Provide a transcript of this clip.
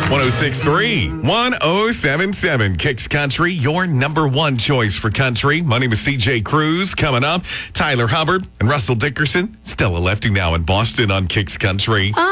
1063, 1077. Kicks Country, your number one choice for country. My name is CJ Cruz. Coming up, Tyler Hubbard and Russell Dickerson. Still a lefty now in Boston on Kicks Country.